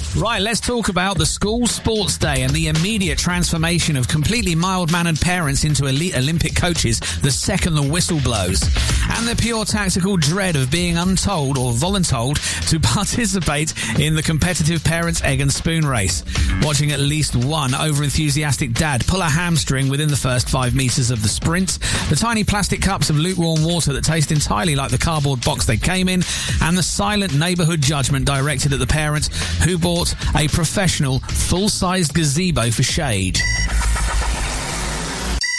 Right, let's talk about the school sports day and the immediate transformation of completely mild-mannered parents into elite Olympic coaches the second the whistle blows. And the pure tactical dread of being untold or voluntold to participate in the competitive parents' egg and spoon race. Watching at least one over-enthusiastic dad pull a hamstring within the first 5 metres of the sprint, the tiny plastic cups of lukewarm water that taste entirely like the cardboard box they came in, and the silent neighbourhood judgment directed at the parent who bought a professional, full-sized gazebo for shade.